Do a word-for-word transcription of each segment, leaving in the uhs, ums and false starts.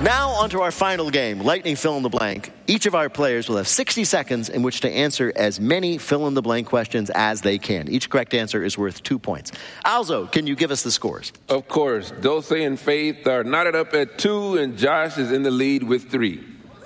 Now on to our final game, Lightning Fill in the Blank. Each of our players will have sixty seconds in which to answer as many fill-in-the-blank questions as they can. Each correct answer is worth two points. Alzo, can you give us the scores? Of course. Dulce and Faith are knotted up at two, and Josh is in the lead with three.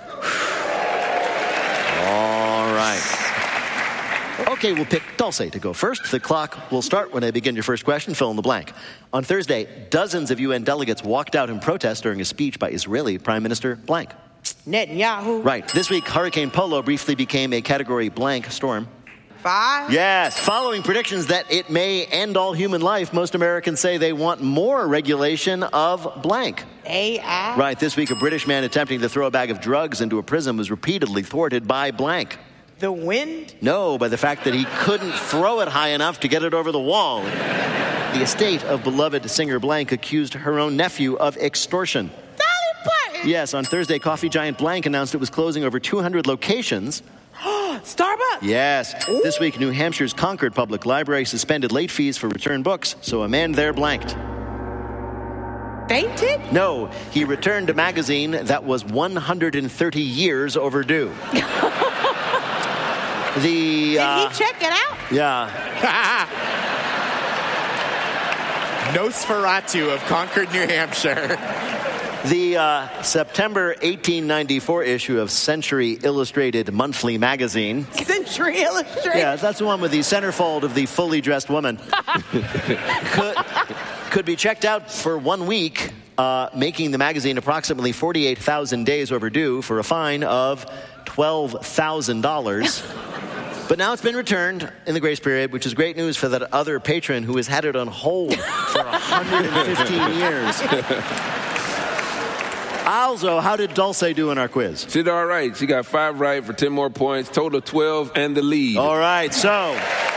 All right. Okay, we'll pick Dulce to go first. The clock will start when I begin your first question. Fill in the blank. On Thursday, dozens of U N delegates walked out in protest during a speech by Israeli Prime Minister blank. Netanyahu. Right. This week, Hurricane Polo briefly became a category blank storm. Five. Yes. Following predictions that it may end all human life, most Americans say they want more regulation of blank. A I. Right. This week, a British man attempting to throw a bag of drugs into a prison was repeatedly thwarted by blank. The wind? No, by the fact that he couldn't throw it high enough to get it over the wall. The estate of beloved singer blank accused her own nephew of extortion. Dolly Parton. Yes, on Thursday, coffee giant blank announced it was closing over two hundred locations. Starbucks. Yes. Ooh. This week, New Hampshire's Concord Public Library suspended late fees for return books, so a man there blanked. Fainted? No, he returned a magazine that was one hundred thirty years overdue. The, Did uh, he check it out? Yeah. Nosferatu of Concord, New Hampshire. The uh, September eighteen ninety-four issue of Century Illustrated Monthly Magazine. Century Illustrated? Yeah, that's the one with the centerfold of the fully dressed woman. could, could be checked out for one week, uh, making the magazine approximately forty-eight thousand days overdue for a fine of twelve thousand dollars. But now it's been returned in the grace period, which is great news for that other patron who has had it on hold for one hundred fifteen years. Alzo, how did Dulce do in our quiz? She did all right. She got five right for ten more points, total of twelve, and the lead. All right, so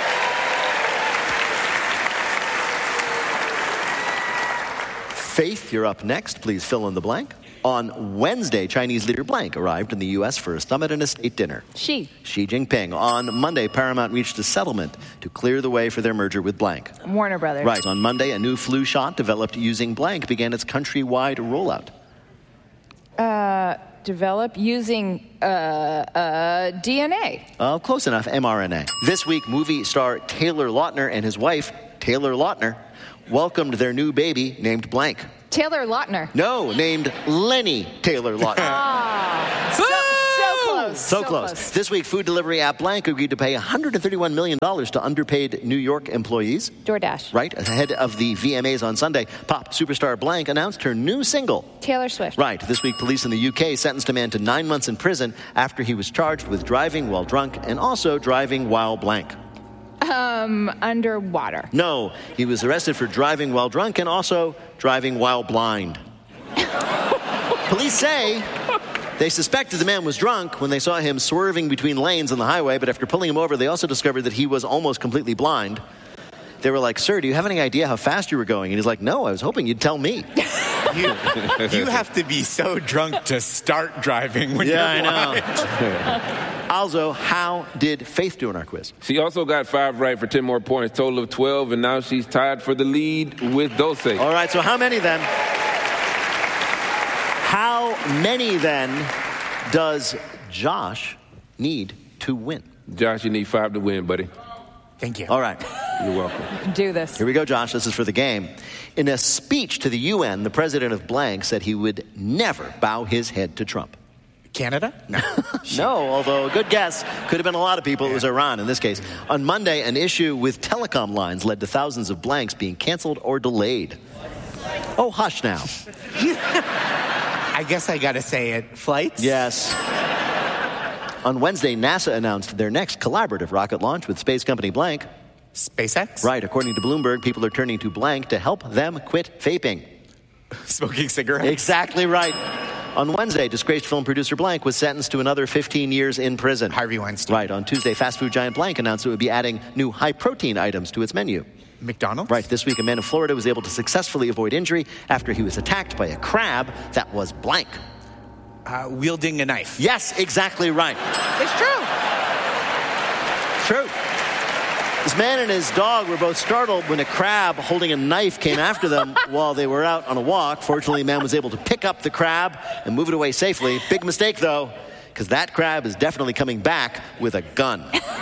Faith, you're up next. Please fill in the blank. On Wednesday, Chinese leader blank arrived in the U S for a summit and a state dinner. Xi. Xi Jinping. On Monday, Paramount reached a settlement to clear the way for their merger with blank. Warner Brothers. Right. On Monday, a new flu shot developed using blank began its countrywide rollout. Uh, develop using uh, uh, D N A. Uh, close enough, mRNA. This week, movie star Taylor Lautner and his wife, Taylor Lautner, welcomed their new baby named blank. Taylor Lautner. No, named Lenny Taylor Lautner. Ah, so, so close. So, so close. close. This week, food delivery app blank agreed to pay one hundred thirty-one million dollars to underpaid New York employees. DoorDash. Right. Ahead of the V M As on Sunday, pop superstar blank announced her new single. Taylor Swift. Right. This week, police in the U K sentenced a man to nine months in prison after he was charged with driving while drunk and also driving while blank. Um, underwater. No, he was arrested for driving while drunk and also driving while blind. Police say they suspected the man was drunk when they saw him swerving between lanes on the highway, but after pulling him over, they also discovered that he was almost completely blind. They were like, "Sir, do you have any idea how fast you were going?" And he's like, "No, I was hoping you'd tell me." You, you have to be so drunk to start driving when yeah, you're blind. I know. Also, how did Faith do in our quiz? She also got five right for ten more points, total of twelve, and now she's tied for the lead with Dulce. All right, so how many then? How many then does Josh need to win? Josh, you need five to win, buddy. Thank you. All right. You're welcome. Do this. Here we go, Josh. This is for the game. In a speech to the U N, the president of blank said he would never bow his head to Trump. Canada? No. No, although a good guess. Could have been a lot of people. It was Iran in this case. On Monday, an issue with telecom lines led to thousands of blanks being canceled or delayed. Oh, hush now. I guess I gotta say it. Flights? Yes. On Wednesday, NASA announced their next collaborative rocket launch with space company blank. SpaceX? Right. According to Bloomberg, people are turning to blank to help them quit vaping. Smoking cigarettes? Exactly right. On Wednesday, disgraced film producer blank was sentenced to another fifteen years in prison. Harvey Weinstein. Right. On Tuesday, fast food giant blank announced it would be adding new high-protein items to its menu. McDonald's? Right. This week, a man in Florida was able to successfully avoid injury after he was attacked by a crab that was blank. Uh, wielding a knife. Yes, exactly right. It's true. True. This man and his dog were both startled when a crab holding a knife came after them while they were out on a walk. Fortunately, the man was able to pick up the crab and move it away safely. Big mistake, though, because that crab is definitely coming back with a gun.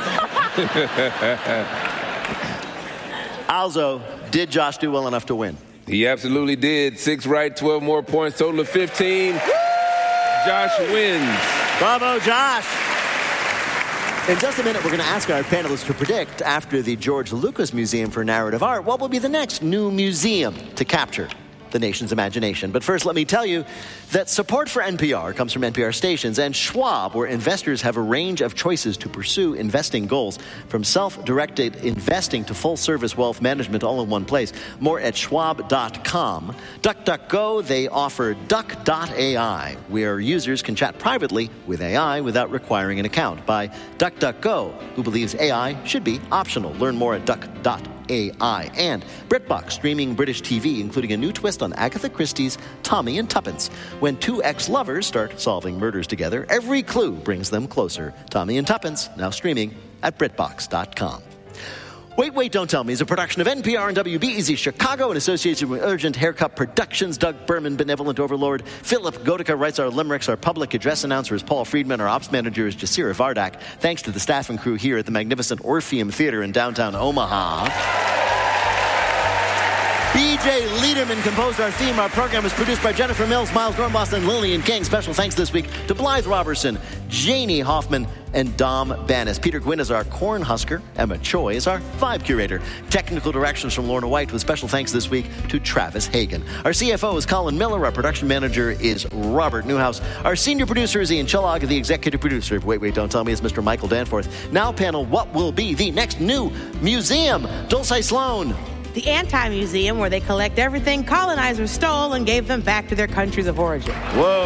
Also, did Josh do well enough to win? He absolutely did. Six right, twelve more points, total of fifteen. Josh wins. Bravo, Josh. In just a minute, we're going to ask our panelists to predict, after the George Lucas Museum for Narrative Art, what will be the next new museum to capture the nation's imagination. But first, let me tell you that support for N P R comes from N P R stations and Schwab, where investors have a range of choices to pursue investing goals, from self-directed investing to full-service wealth management, all in one place. More at schwab dot com. DuckDuckGo, they offer duck dot A I, where users can chat privately with A I without requiring an account. By DuckDuckGo, who believes A I should be optional. Learn more at duck dot A I. And BritBox, streaming British T V, including a new twist on Agatha Christie's Tommy and Tuppence. When two ex-lovers start solving murders together, every clue brings them closer. Tommy and Tuppence, now streaming at britbox dot com. Wait, Wait, Don't Tell Me is a production of N P R and W B E Z Chicago in association with Urgent Haircut Productions. Doug Berman, Benevolent Overlord. Philip Gotica writes our limericks. Our public address announcer is Paul Friedman. Our ops manager is Jasira Vardak. Thanks to the staff and crew here at the magnificent Orpheum Theater in downtown Omaha. B J Liederman composed our theme. Our program was produced by Jennifer Mills, Miles Dornbos, and Lillian King. Special thanks this week to Blythe Robertson, Janie Hoffman, and Dom Bannis. Peter Gwynn is our corn husker. Emma Choi is our vibe curator. Technical directions from Lorna White, with special thanks this week to Travis Hagen. Our C F O is Colin Miller. Our production manager is Robert Newhouse. Our senior producer is Ian Chillog. The executive producer of Wait, Wait, Don't Tell Me is Mister Michael Danforth. Now, panel, what will be the next new museum? Dulce Sloan. The Anti-Museum, where they collect everything colonizers stole and gave them back to their countries of origin. Whoa.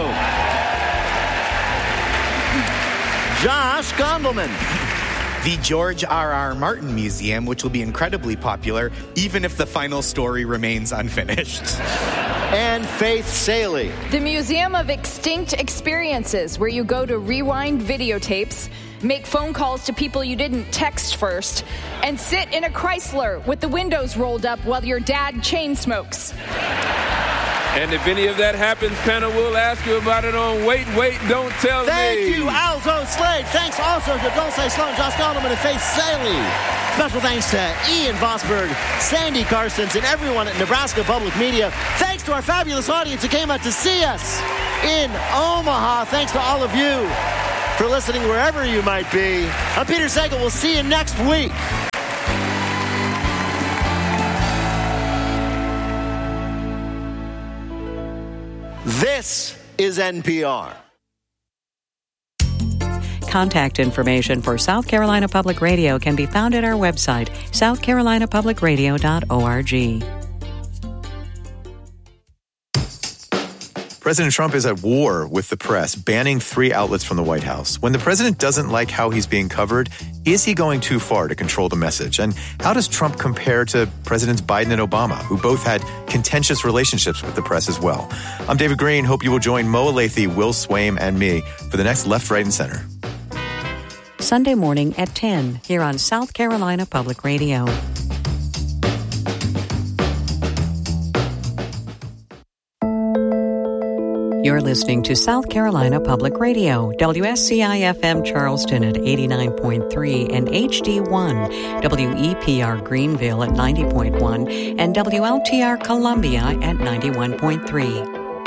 Josh Gondelman. The George R R. Martin Museum, which will be incredibly popular, even if the final story remains unfinished. And Faith Saley. The Museum of Extinct Experiences, where you go to rewind videotapes, make phone calls to people you didn't text first, and sit in a Chrysler with the windows rolled up while your dad chain smokes. And if any of that happens, panel will ask you about it on Wait, Wait, Don't Tell Me. Thank you, Alzo Slade. Thanks also to Dulce Sloan, Josh Gondelman, and Faith Saley. Special thanks to Ian Vosberg, Sandy Carstens, and everyone at Nebraska Public Media. Thanks to our fabulous audience who came out to see us in Omaha. Thanks to all of you for listening wherever you might be. I'm Peter Sagal. We'll see you next week. This is N P R. Contact information for South Carolina Public Radio can be found at our website, south carolina public radio dot org. President Trump is at war with the press, banning three outlets from the White House. When the president doesn't like how he's being covered, is he going too far to control the message? And how does Trump compare to Presidents Biden and Obama, who both had contentious relationships with the press as well? I'm David Green. Hope you will join Mo Alathe, Will Swaim, and me for the next Left, Right, and Center. Sunday morning at ten, here on South Carolina Public Radio. You're listening to South Carolina Public Radio, W S C I F M Charleston at eighty-nine point three and H D one, W E P R Greenville at ninety point one, and W L T R Columbia at ninety-one point three.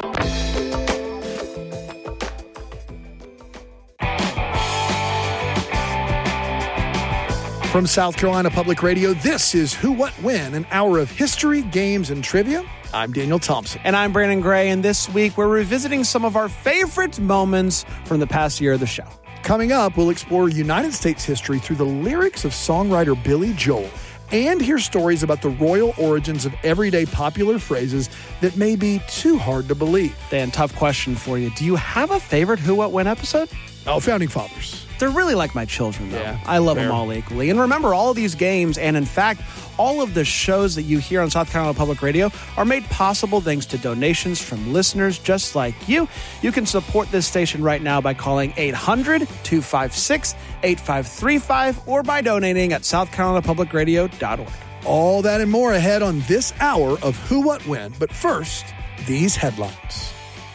From South Carolina Public Radio, this is Who, What, When, an hour of history, games, and trivia. I'm Daniel Thompson. And I'm Brandon Gray, and this week we're revisiting some of our favorite moments from the past year of the show. Coming up, we'll explore United States history through the lyrics of songwriter Billy Joel and hear stories about the royal origins of everyday popular phrases that may be too hard to believe. Dan, tough question for you. Do you have a favorite Who, What, When episode? Oh, Founding Fathers. They're really like my children, though. Yeah, I love fair. them all equally. And remember, all of these games, and in fact, all of the shows that you hear on South Carolina Public Radio are made possible thanks to donations from listeners just like you. You can support this station right now by calling eight hundred, two five six, eight five three five or by donating at south carolina public radio dot org. All that and more ahead on this hour of Who, What, When. But first, these headlines.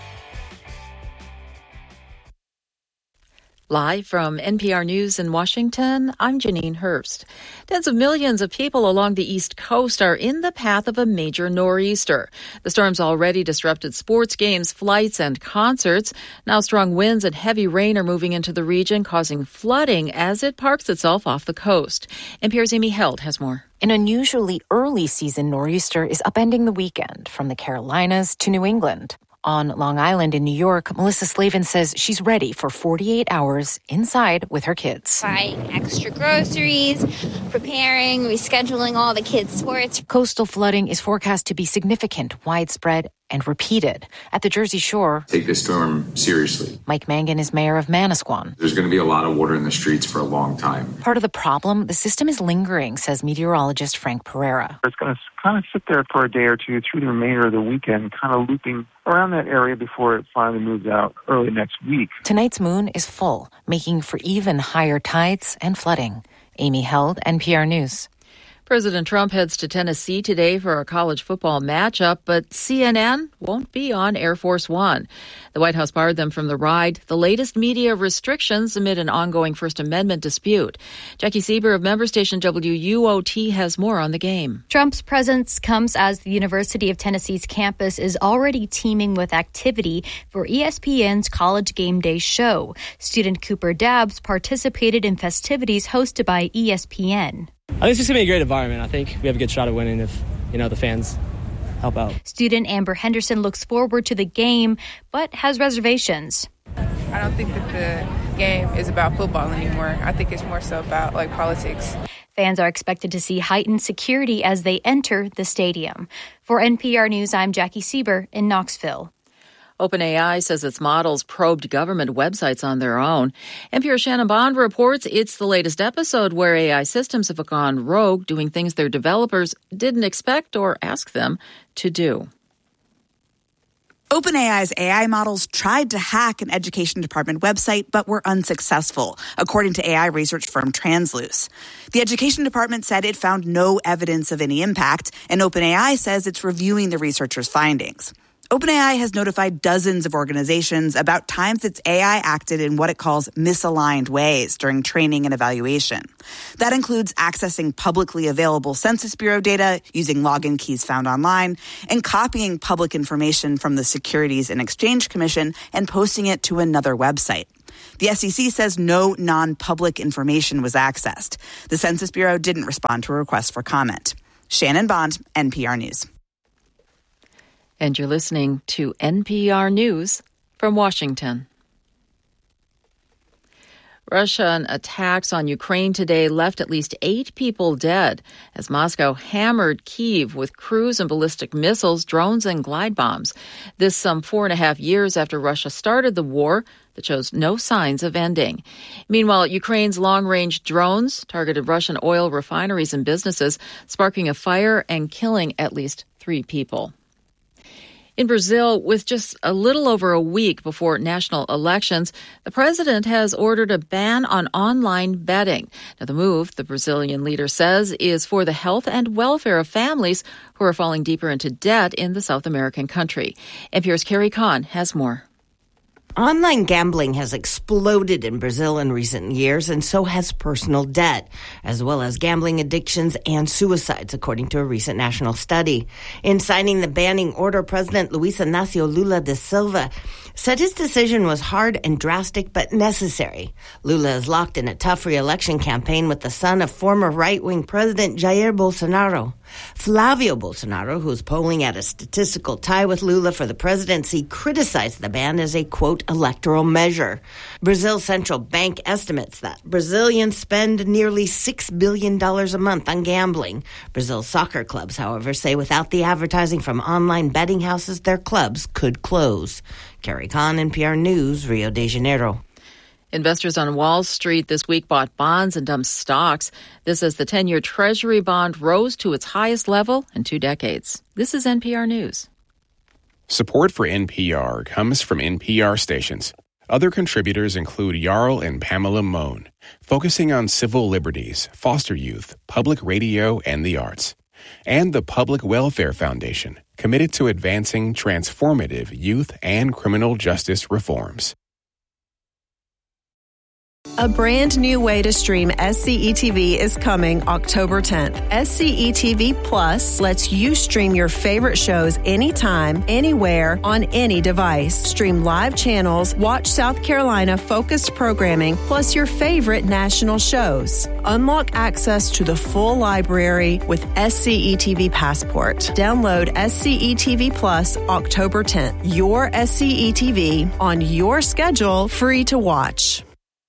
Live from N P R News in Washington, I'm Janine Hurst. Tens of millions of people along the East Coast are in the path of a major nor'easter. The storm's already disrupted sports games, flights, and concerts. Now strong winds and heavy rain are moving into the region, causing flooding as it parks itself off the coast. N P R's Amy Held has more. An unusually early season nor'easter is upending the weekend from the Carolinas to New England. On Long Island in New York, Melissa Slavin says she's ready for forty-eight hours inside with her kids. Buying extra groceries, preparing, rescheduling all the kids' sports. Coastal flooding is forecast to be significant, widespread, and repeated. At the Jersey Shore, take this storm seriously. Mike Mangan is mayor of Manasquan. There's going to be a lot of water in the streets for a long time. Part of the problem, the system is lingering, says meteorologist Frank Pereira. It's going to kind of sit there for a day or two through the remainder of the weekend, kind of looping around that area before it finally moves out early next week. Tonight's moon is full, making for even higher tides and flooding. Amy Held, N P R News. President Trump heads to Tennessee today for a college football matchup, but C N N won't be on Air Force One. The White House barred them from the ride, the latest media restrictions amid an ongoing First Amendment dispute. Jackie Sieber of member station W U O T has more on the game. Trump's presence comes as the University of Tennessee's campus is already teeming with activity for E S P N's College Game Day show. Student Cooper Dabbs participated in festivities hosted by E S P N. I think it's just going to be a great environment. I think we have a good shot at winning if, you know, the fans help out. Student Amber Henderson looks forward to the game, but has reservations. I don't think that the game is about football anymore. I think it's more so about, like, politics. Fans are expected to see heightened security as they enter the stadium. For N P R News, I'm Jackie Sieber in Knoxville. OpenAI says its models probed government websites on their own. N P R's Shannon Bond reports it's the latest episode where A I systems have gone rogue, doing things their developers didn't expect or ask them to do. OpenAI's A I models tried to hack an education department website, but were unsuccessful, according to A I research firm Transluce. The education department said it found no evidence of any impact, and OpenAI says it's reviewing the researchers' findings. OpenAI has notified dozens of organizations about times its A I acted in what it calls misaligned ways during training and evaluation. That includes accessing publicly available Census Bureau data, using login keys found online, and copying public information from the Securities and Exchange Commission and posting it to another website. The S E C says no non-public information was accessed. The Census Bureau didn't respond to a request for comment. Shannon Bond, N P R News. And you're listening to N P R News from Washington. Russian attacks on Ukraine today left at least eight people dead as Moscow hammered Kyiv with cruise and ballistic missiles, drones, and glide bombs. This some four and a half years after Russia started the war that shows no signs of ending. Meanwhile, Ukraine's long-range drones targeted Russian oil refineries and businesses, sparking a fire and killing at least three people. In Brazil, with just a little over a week before national elections, the president has ordered a ban on online betting. Now, the move, the Brazilian leader says, is for the health and welfare of families who are falling deeper into debt in the South American country. N P R's Carrie Kahn has more. Online gambling has exploded in Brazil in recent years, and so has personal debt, as well as gambling addictions and suicides, according to a recent national study. In signing the banning order, President Luiz Inácio Lula da Silva said his decision was hard and drastic, but necessary. Lula is locked in a tough re-election campaign with the son of former right-wing President Jair Bolsonaro. Flavio Bolsonaro, who's polling at a statistical tie with Lula for the presidency, criticized the ban as a, quote, electoral measure. Brazil's central bank estimates that Brazilians spend nearly six billion dollars a month on gambling. Brazil's soccer clubs, however, say without the advertising from online betting houses, their clubs could close. Carrie Kahn, N P R News, Rio de Janeiro. Investors on Wall Street this week bought bonds and dumped stocks. This as the ten-year Treasury bond rose to its highest level in two decades. This is N P R News. Support for N P R comes from N P R stations. Other contributors include Jarl and Pamela Mohn, focusing on civil liberties, foster youth, public radio, and the arts. And the Public Welfare Foundation, committed to advancing transformative youth and criminal justice reforms. A brand new way to stream S C E T V is coming October tenth. S C E T V Plus lets you stream your favorite shows anytime, anywhere, on any device. Stream live channels, watch South Carolina focused programming, plus your favorite national shows. Unlock access to the full library with S C E T V Passport. Download S C E T V Plus October tenth. Your S C E T V on your schedule, free to watch.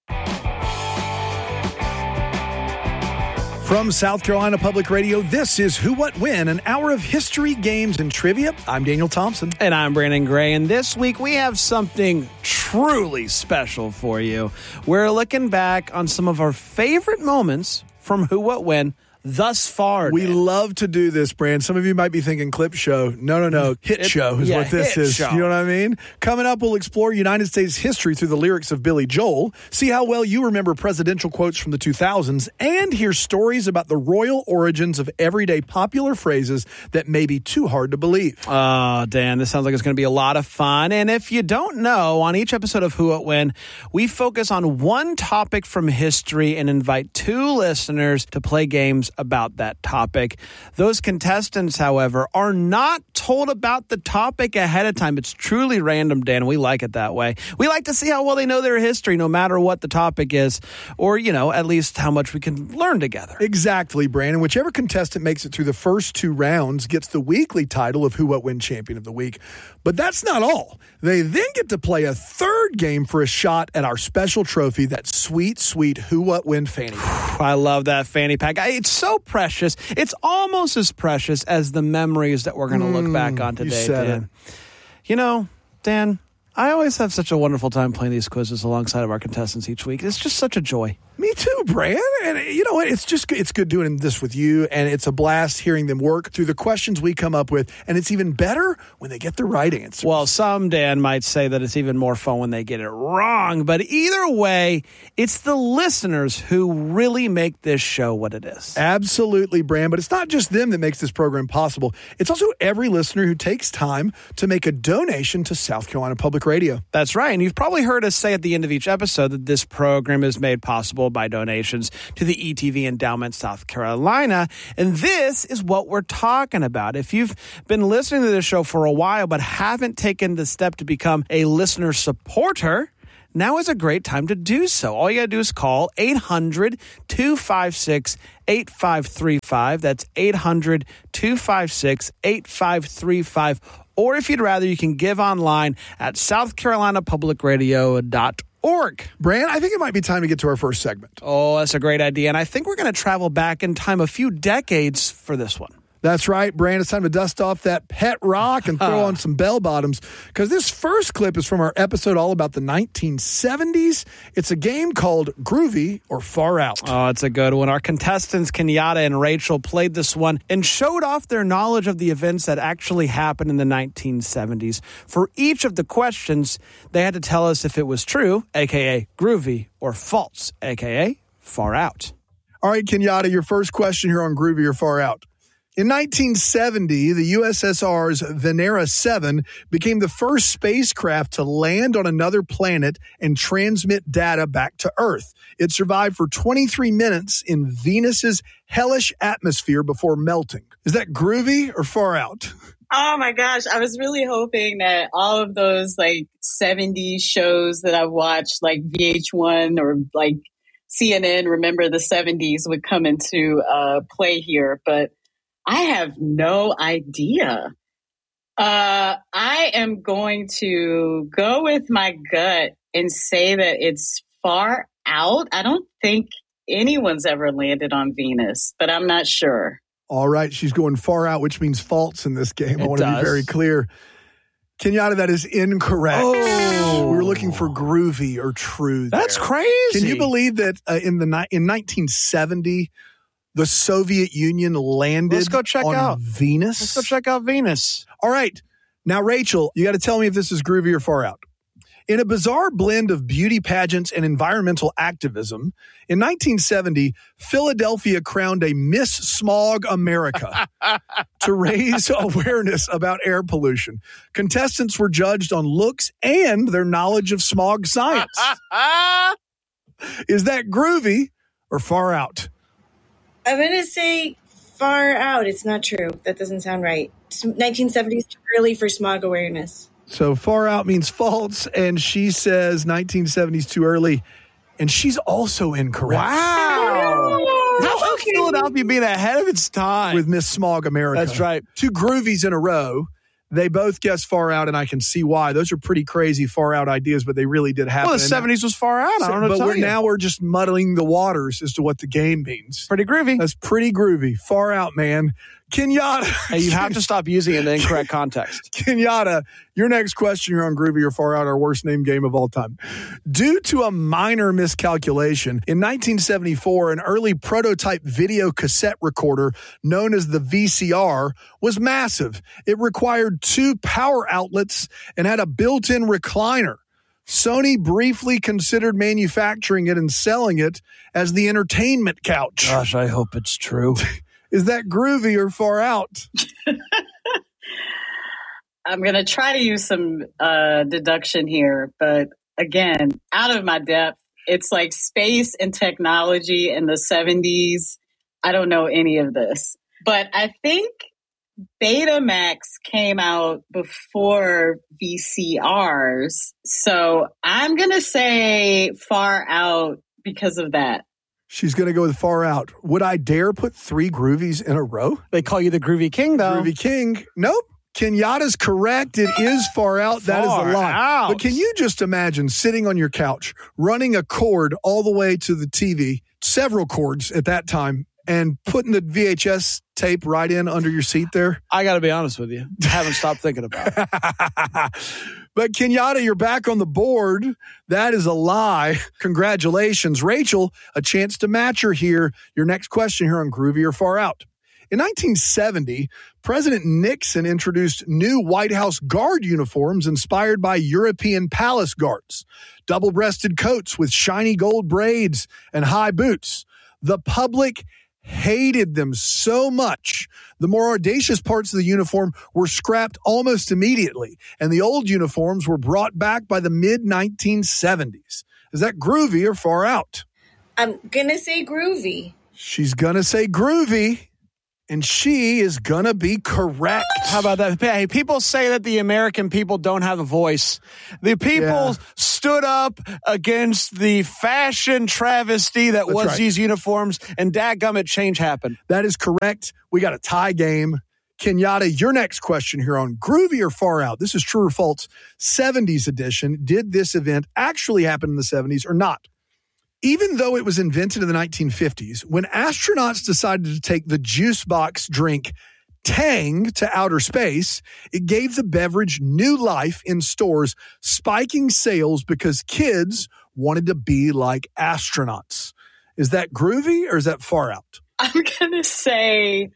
From South Carolina Public Radio, this is Who, What, When, an hour of history, games, and trivia. I'm Daniel Thompson. And I'm Brandon Gray. And this week we have something truly special for you. We're looking back on some of our favorite moments from Who, What, When thus far. We Dan. love to do this, Brand. Some of you might be thinking clip show. No, no, no. Hit It- show is yeah, what this hit is. show. You know what I mean? Coming up, we'll explore United States history through the lyrics of Billy Joel, see how well you remember presidential quotes from the two thousands, and hear stories about the royal origins of everyday popular phrases that may be too hard to believe. Oh, Dan, this sounds like it's going to be a lot of fun. And if you don't know, on each episode of Who, What, When, we focus on one topic from history and invite two listeners to play games about that topic. Topic. Those contestants, however, are not told about the topic ahead of time. It's truly random, Dan. We like it that way. We like to see how well they know their history, no matter what the topic is, or, you know, at least how much we can learn together. Exactly, Brandon. Whichever contestant makes it through the first two rounds gets the weekly title of Who, What, When Champion of the Week. But that's not all. They then get to play a third game for a shot at our special trophy, that sweet, sweet Who, What, When fanny pack. I love that fanny pack. It's so precious. It's almost as precious as the memories that we're going to look back on today, you said Dan. it. You know, Dan, I always have such a wonderful time playing these quizzes alongside of our contestants each week. It's just such a joy. Me too, Brand. And you know what? It's just it's good doing this with you, and it's a blast hearing them work through the questions we come up with, and it's even better when they get the right answer. Well, some, Dan, might say that it's even more fun when they get it wrong, but either way, it's the listeners who really make this show what it is. Absolutely, Brand. But it's not just them that makes this program possible. It's also every listener who takes time to make a donation to South Carolina Public Radio. That's right. And you've probably heard us say at the end of each episode that this program is made possible by donations to the E T V Endowment South Carolina. And this is what we're talking about. If you've been listening to this show for a while but haven't taken the step to become a listener supporter, now is a great time to do so. All you got to do is call eight hundred, two five six, eight five three five. That's eight hundred, two five six, eight five three five. Or if you'd rather, you can give online at south carolina public radio dot org. Brand, I think it might be time to get to our first segment. Oh, that's a great idea. And I think we're going to travel back in time a few decades for this one. That's right, Brand. It's time to dust off that pet rock and throw on some bell bottoms, because this first clip is from our episode all about the nineteen seventies. It's a game called Groovy or Far Out. Oh, it's a good one. Our contestants, Kenyatta and Rachel, played this one and showed off their knowledge of the events that actually happened in the nineteen seventies. For each of the questions, they had to tell us if it was true, a k a groovy, or false, a k a far out. All right, Kenyatta, your first question here on Groovy or Far Out. In nineteen seventy, the U S S R's Venera seven became the first spacecraft to land on another planet and transmit data back to Earth. It survived for twenty-three minutes in Venus's hellish atmosphere before melting. Is that groovy or far out? Oh my gosh, I was really hoping that all of those like seventies shows that I watched, like V H one or like C N N, Remember the seventies, would come into uh, play here, but I have no idea. Uh, I am going to go with my gut and say that it's far out. I don't think anyone's ever landed on Venus, but I'm not sure. All right, she's going far out, which means false in this game. It I want to does. be very clear. Kenyatta, that is incorrect. Oh. We were looking for groovy or true there. That's crazy. Can you believe that uh, in the ni- in nineteen seventy, the Soviet Union landed Let's go check on out Venus? Let's go check out Venus. All right. Now, Rachel, you got to tell me if this is groovy or far out. In a bizarre blend of beauty pageants and environmental activism, in nineteen seventy, Philadelphia crowned a Miss Smog America to raise awareness about air pollution. Contestants were judged on looks and their knowledge of smog science. Is that groovy or far out? I'm going to say far out. It's not true. That doesn't sound right. nineteen seventies too early for smog awareness. So far out means false, and she says nineteen seventies too early, and she's also incorrect. Wow. How about Philadelphia being ahead of its time? With Miss Smog America. That's right. Two groovies in a row. They both guessed far out, and I can see why. Those are pretty crazy far out ideas, but they really did happen. Well, the seventies was far out. I don't know But what to we're, tell you. now we're just muddling the waters as to what the game means. Pretty groovy. That's pretty groovy. Far out, man. Kenyatta. Hey, you have to stop using it in the incorrect context. Kenyatta, your next question here on Groovy or Far Out, our worst named game of all time. Due to a minor miscalculation, in nineteen seventy-four, an early prototype video cassette recorder known as the V C R was massive. It required two power outlets and had a built-in recliner. Sony briefly considered manufacturing it and selling it as the entertainment couch. Gosh, I hope it's true. Is that groovy or far out? I'm going to try to use some uh, deduction here, but again, out of my depth, it's like space and technology in the seventies. I don't know any of this, but I think Betamax came out before V C Rs. So I'm going to say far out because of that. She's going to go with far out. Would I dare put three groovies in a row? They call you the Groovy King, though. Groovy King. Nope. Kenyatta's correct. It is far out. That is Far a lie. out. But can you just imagine sitting on your couch, running a cord all the way to the T V, several cords at that time, and putting the V H S tape right in under your seat there? I got to be honest with you. I haven't stopped thinking about it. But Kenyatta, you're back on the board. That is a lie. Congratulations. Rachel, a chance to match her here. Your next question here on Groovy or Far Out. In nineteen seventy, President Nixon introduced new White House Guard uniforms inspired by European palace guards. Double-breasted coats with shiny gold braids and high boots. The public hated them so much. The more audacious parts of the uniform were scrapped almost immediately, and the old uniforms were brought back by the mid nineteen seventies. Is that groovy or far out? I'm going to say groovy. She's going to say groovy, and she is going to be correct. How about that? Hey, people say that the American people don't have a voice. The people Yeah. stood up against the fashion travesty that That's was right. these uniforms, and dadgummit, change happened. That is correct. We got a tie game. Kenyatta, your next question here on Groovy or Far Out. This is true or false. seventies edition. Did this event actually happen in the seventies or not? Even though it was invented in the nineteen fifties, when astronauts decided to take the juice box drink Tang to outer space, it gave the beverage new life in stores, spiking sales because kids wanted to be like astronauts. Is that groovy or is that far out? I'm going to say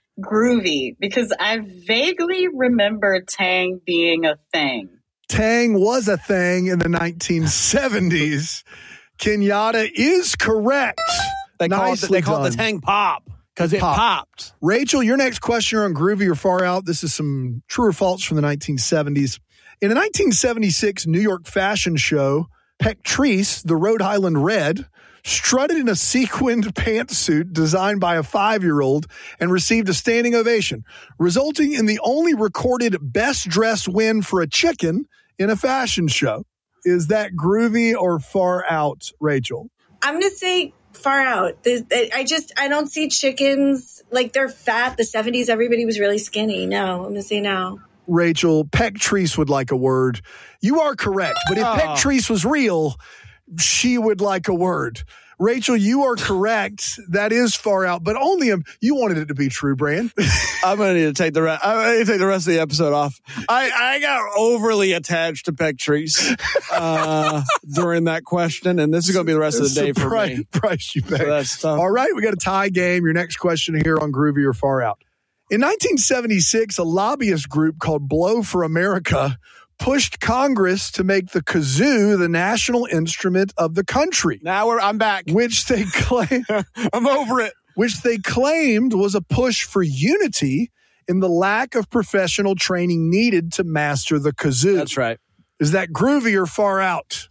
groovy because I vaguely remember Tang being a thing. Tang was a thing in the nineteen seventies. Kenyatta is correct. They call it, Nicely they call it the done. Tang Pop because it Pop. popped. Rachel, your next question on Groovy or Far Out. This is some true or false from the nineteen seventies. In a nineteen seventy-six New York fashion show, Pectrice, the Rhode Island Red, strutted in a sequined pantsuit designed by a five-year-old and received a standing ovation, resulting in the only recorded best dressed win for a chicken in a fashion show. Is that groovy or far out, Rachel? I'm going to say far out. The- I just, I don't see chickens, like they're fat. The seventies, everybody was really skinny. No, I'm going to say no. Rachel, Pectrice would like a word. You are correct, but if Oh. Pectrice was real, she would like a word. Rachel, you are correct. That is far out, but only a, you wanted it to be true, Brand. I'm gonna need to take the rest. I'm gonna need to take the rest of the episode off. I, I got overly attached to Pectrice uh, during that question, and this is gonna be the rest of the day for price, me. Price you pay. So that's tough. All right, we got a tie game. Your next question here on Groovy or Far Out. In nineteen seventy-six, a lobbyist group called Blow for America pushed Congress to make the kazoo the national instrument of the country. Now we're, I'm back. Which they claim, I'm over it. Which they claimed was a push for unity in the lack of professional training needed to master the kazoo. That's right. Is that groovy or far out?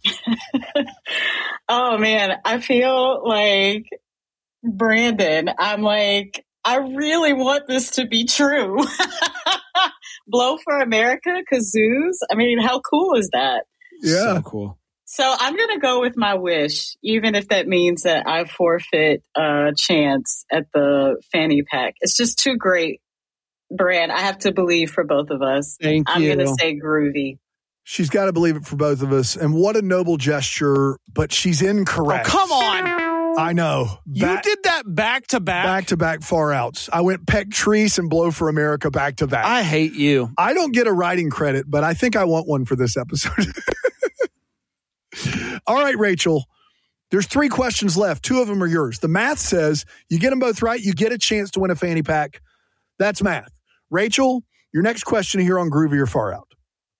Oh man, I feel like Brandon. I'm like, I really want this to be true. Blow for America, kazoos. I mean, how cool is that? Yeah. So cool. So I'm going to go with my wish, even if that means that I forfeit a chance at the fanny pack. It's just too great, Brand. I have to believe for both of us. Thank I'm you. going to say groovy. She's got to believe it for both of us. And what a noble gesture, but she's incorrect. Oh, come on. I know. Back, you did that back to back? Back to back far outs. I went Pectrice and Blow for America back to back. I hate you. I don't get a writing credit, but I think I want one for this episode. All right, Rachel. There's three questions left. Two of them are yours. The math says you get them both right, you get a chance to win a fanny pack. That's math. Rachel, your next question here on Groovy or Far Out.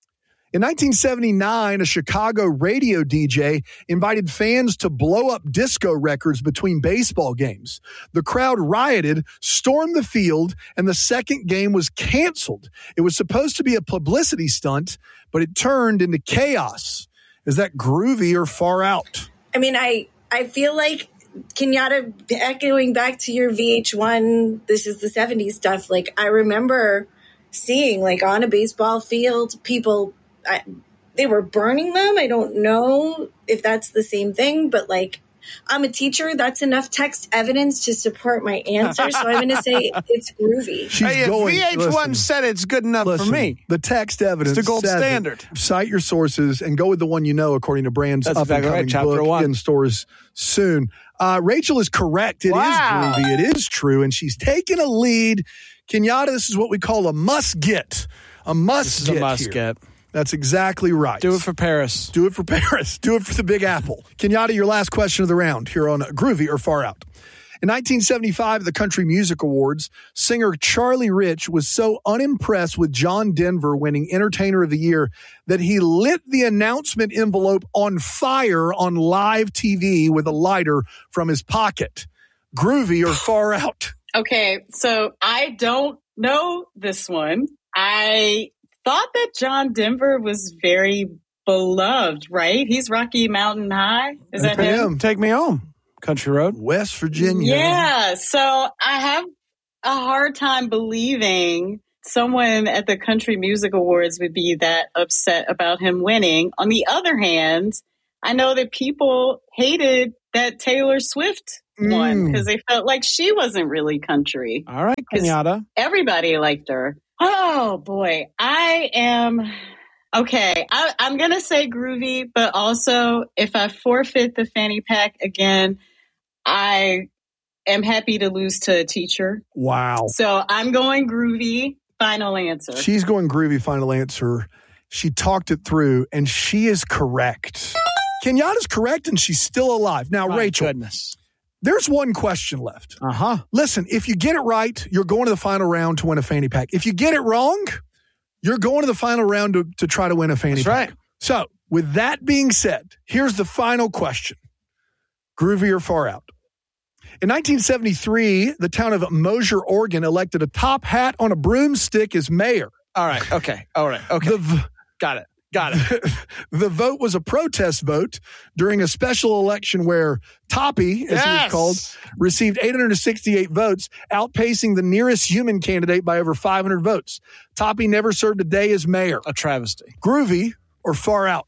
In nineteen seventy-nine, a Chicago radio D J invited fans to blow up disco records between baseball games. The crowd rioted, stormed the field, and the second game was canceled. It was supposed to be a publicity stunt, but it turned into chaos. Is that groovy or far out? I mean, I, I feel like, Kenyatta, echoing back to your V H one, this is the seventies stuff, like, I remember seeing, like, on a baseball field, people... I, they were burning them. I don't know if that's the same thing, but like, I'm a teacher. That's enough text evidence to support my answer. So I'm going to say it's groovy. She's hey, if going, V H one listen, said it's good enough listen, for me. The text evidence It's the gold says standard. It. Cite your sources and go with the one you know, according to Brand's That's up and exactly coming right, chapter book one. in stores soon. Uh, Rachel is correct. It Wow. is groovy. It is true, and she's taking a lead. Kenyatta, this is what we call a must get. A must This is get. a must here. get. That's exactly right. Do it for Paris. Do it for Paris. Do it for the Big Apple. Kenyatta, your last question of the round here on Groovy or Far Out. In nineteen seventy-five, at the Country Music Awards, singer Charlie Rich was so unimpressed with John Denver winning Entertainer of the Year that he lit the announcement envelope on fire on live T V with a lighter from his pocket. Groovy or Far Out? Okay, so I don't know this one. I thought that John Denver was very beloved, right? He's Rocky Mountain High. Is that him? Take Me Home. Country Road. West Virginia. Yeah. So I have a hard time believing someone at the Country Music Awards would be that upset about him winning. On the other hand, I know that people hated that Taylor Swift won because they felt like she wasn't really country. All right, Kenyatta. Everybody liked her. Oh boy, I am okay. I, I'm gonna say groovy, but also if I forfeit the fanny pack again, I am happy to lose to a teacher. Wow. So I'm going groovy. Final answer. She's going groovy. Final answer. She talked it through, and she is correct. Kenyatta's correct, and she's still alive. Now, My Rachel. goodness. There's one question left. Uh-huh. Listen, if you get it right, you're going to the final round to win a fanny pack. If you get it wrong, you're going to the final round to, to try to win a fanny That's pack. right. So, with that being said, here's the final question. Groovy or Far Out? In nineteen seventy-three, the town of Mosier, Oregon, elected a top hat on a broomstick as mayor. All right. Okay. All right. Okay. The v- Got it. Got it. The vote was a protest vote during a special election where Toppy, as Yes. he was called, received eight hundred sixty-eight votes, outpacing the nearest human candidate by over five hundred votes. Toppy never served a day as mayor. A travesty. Groovy or Far Out?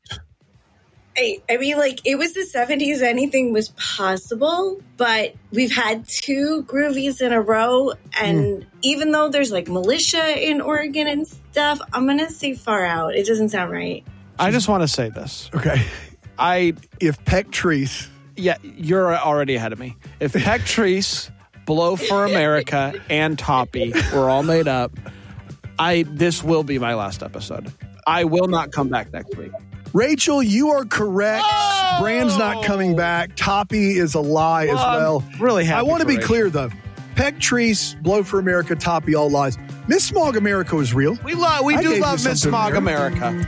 I, I mean, like, it was the seventies. Anything was possible, but we've had two groovies in a row. And mm. even though there's, like, militia in Oregon and stuff, I'm going to say Far Out. It doesn't sound right. I just want to say this. Okay. I If Pectrice Yeah, you're already ahead of me. If Pectrice, Blow for America, and Toppy were all made up, I this will be my last episode. I will not come back next week. Rachel, you are correct. Oh! Brand's not coming back. Toppy is a lie well, as well. I'm really happy. I want to be Rachel. clear, though. Pectrice, Blow for America, Toppy, all lies. Miss Smog America is real. We love. We I do love Miss Smog there. America.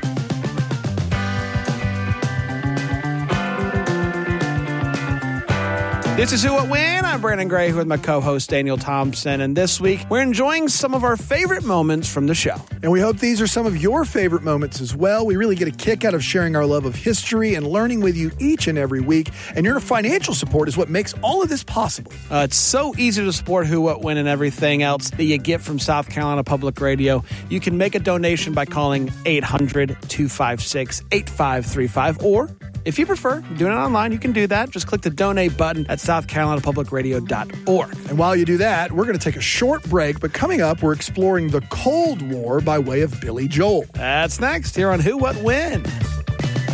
This is Who What When. I'm Brandon Gray with my co-host Daniel Thompson, and this week we're enjoying some of our favorite moments from the show. And we hope these are some of your favorite moments as well. We really get a kick out of sharing our love of history and learning with you each and every week. And your financial support is what makes all of this possible. Uh, it's so easy to support Who What When and everything else that you get from South Carolina Public Radio. You can make a donation by calling eight hundred, two five six, eight five three five, or if you prefer doing it online, you can do that. Just click the donate button at south carolina public radio dot org. And while you do that, we're going to take a short break. But coming up, we're exploring the Cold War by way of Billy Joel. That's next here on Who What When.